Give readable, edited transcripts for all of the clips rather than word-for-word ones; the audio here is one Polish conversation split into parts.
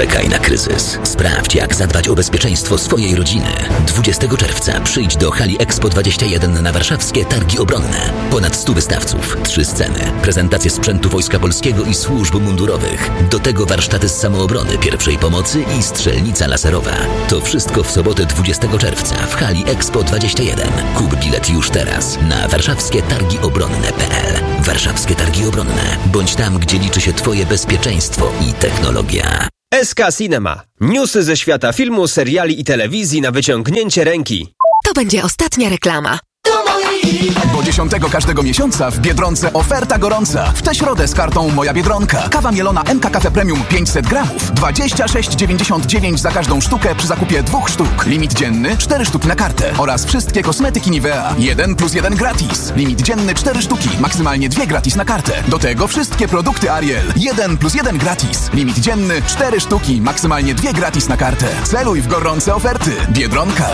czekaj na kryzys. Sprawdź, jak zadbać o bezpieczeństwo swojej rodziny. 20 czerwca przyjdź do hali Expo 21 na warszawskie Targi Obronne. Ponad 100 wystawców, 3 sceny, prezentacje sprzętu Wojska Polskiego i służb mundurowych. Do tego warsztaty z samoobrony, pierwszej pomocy i strzelnica laserowa. To wszystko w sobotę 20 czerwca w hali Expo 21. Kup bilet już teraz na warszawskietargiobronne.pl. Warszawskie Targi Obronne. Bądź tam, gdzie liczy się Twoje bezpieczeństwo i technologia. SK Cinema. Newsy ze świata filmu, seriali i telewizji na wyciągnięcie ręki. To będzie ostatnia reklama. Bo 10 każdego miesiąca w Biedronce oferta gorąca. W tę środę z kartą Moja Biedronka. Kawa mielona MK Cafe Premium 500 gramów. 26,99 za każdą sztukę przy zakupie 2 sztuk. Limit dzienny 4 sztuki na kartę. Oraz wszystkie kosmetyki Nivea. 1+1 gratis. Limit dzienny 4 sztuki. Maksymalnie 2 gratis na kartę. Do tego wszystkie produkty Ariel. 1+1 gratis. Limit dzienny 4 sztuki. Maksymalnie 2 gratis na kartę. Celuj w gorące oferty. Biedronka.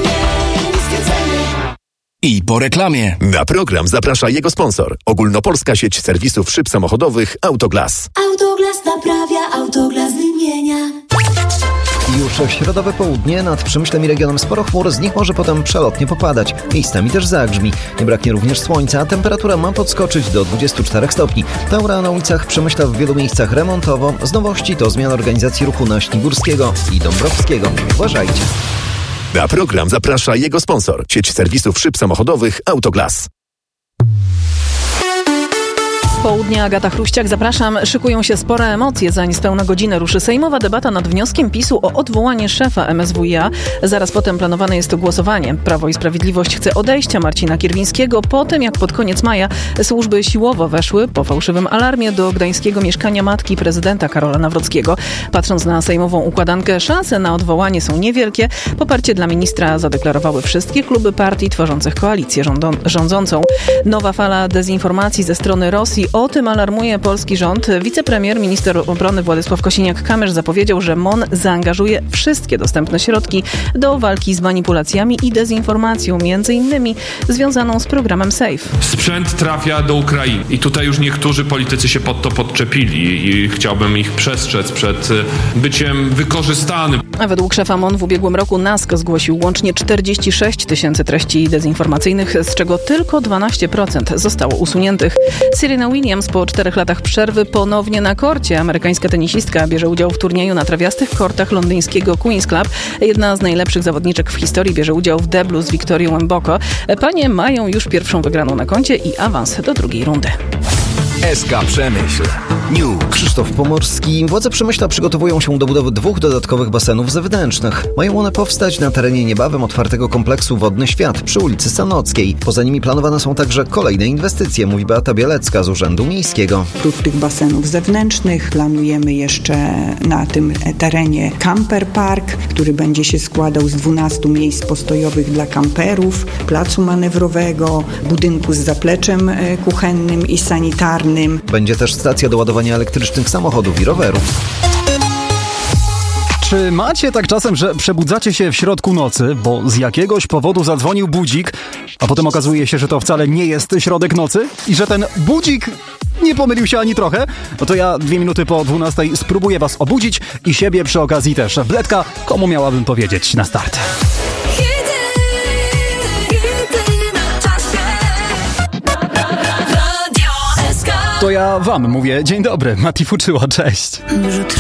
I po reklamie. Na program zaprasza jego sponsor. Ogólnopolska sieć serwisów szyb samochodowych Autoglas. Autoglas naprawia, Autoglas wymienia. Już w środowe południe nad Przemyślem i regionem sporo chmur, z nich może potem przelotnie popadać. Miejscami też zagrzmi. Nie braknie również słońca, a temperatura ma podskoczyć do 24 stopni. Taura na ulicach Przemyśla w wielu miejscach remontowo. Z nowości to zmiana organizacji ruchu na Śnigórskiego i Dąbrowskiego. Uważajcie. Na program zaprasza jego sponsor. Sieć serwisów szyb samochodowych Autoglas. Południe, Agata Chruściak, zapraszam. Szykują się spore emocje. Za niespełna godzinę ruszy sejmowa debata nad wnioskiem PiS-u o odwołanie szefa MSWiA. Zaraz potem planowane jest to głosowanie. Prawo i Sprawiedliwość chce odejścia Marcina Kierwińskiego po tym, jak pod koniec maja służby siłowo weszły po fałszywym alarmie do gdańskiego mieszkania matki prezydenta Karola Nawrockiego. Patrząc na sejmową układankę, szanse na odwołanie są niewielkie. Poparcie dla ministra zadeklarowały wszystkie kluby partii tworzących koalicję rządzącą. Nowa fala dezinformacji ze strony Rosji. O tym alarmuje polski rząd. Wicepremier, minister obrony Władysław Kosiniak-Kamysz zapowiedział, że MON zaangażuje wszystkie dostępne środki do walki z manipulacjami i dezinformacją, między innymi związaną z programem SAFE. Sprzęt trafia do Ukrainy i tutaj już niektórzy politycy się pod to podczepili i chciałbym ich przestrzec przed byciem wykorzystanym. A według szefa MON w ubiegłym roku NASK zgłosił łącznie 46 tysięcy treści dezinformacyjnych, z czego tylko 12% zostało usuniętych. Serena Williams po 4 latach przerwy ponownie na korcie. Amerykańska tenisistka bierze udział w turnieju na trawiastych kortach londyńskiego Queen's Club. Jedna z najlepszych zawodniczek w historii bierze udział w deblu z Wiktorią Mboko. Panie mają już pierwszą wygraną na koncie i awans do drugiej rundy. SK Przemyśl. News. Krzysztof Pomorski. Władze Przemyśla przygotowują się do budowy 2 dodatkowych basenów zewnętrznych. Mają one powstać na terenie niebawem otwartego kompleksu Wodny Świat przy ulicy Sanockiej. Poza nimi planowane są także kolejne inwestycje, mówi Beata Bielecka z Urzędu Miejskiego. Oprócz tych basenów zewnętrznych planujemy jeszcze na tym terenie camper park, który będzie się składał z 12 miejsc postojowych dla kamperów, placu manewrowego, budynku z zapleczem kuchennym i sanitarnym. Będzie też stacja do ładowania elektrycznych samochodów i rowerów. Czy macie tak czasem, że przebudzacie się w środku nocy, bo z jakiegoś powodu zadzwonił budzik, a potem okazuje się, że to wcale nie jest środek nocy i że ten budzik nie pomylił się ani trochę? No to ja 2 minuty po 12 spróbuję was obudzić i siebie przy okazji też. Bledka, komu miałabym powiedzieć na start? To ja wam mówię dzień dobry, Mati Fuczyło, cześć.